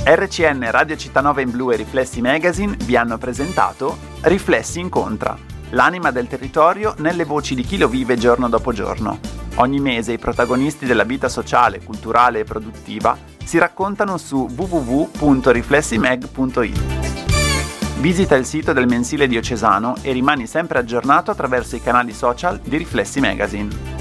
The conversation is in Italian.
RCN Radio Città Nova in Blu e Riflessi Magazine vi hanno presentato Riflessi Incontra, l'anima del territorio nelle voci di chi lo vive giorno dopo giorno. Ogni mese i protagonisti della vita sociale, culturale e produttiva si raccontano su www.riflessimag.it. Visita il sito del mensile diocesano e rimani sempre aggiornato attraverso i canali social di Riflessi Magazine.